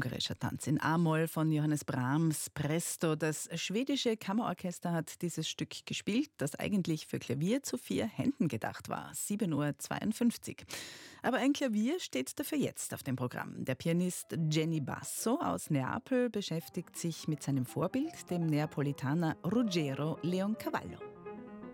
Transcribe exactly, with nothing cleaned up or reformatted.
Ungarischer Tanz in A-Moll von Johannes Brahms, Presto. Das schwedische Kammerorchester hat dieses Stück gespielt, das eigentlich für Klavier zu vier Händen gedacht war. sieben Uhr zweiundfünfzig. Aber ein Klavier steht dafür jetzt auf dem Programm. Der Pianist Jenny Basso aus Neapel beschäftigt sich mit seinem Vorbild, dem Neapolitaner Ruggero Leoncavallo.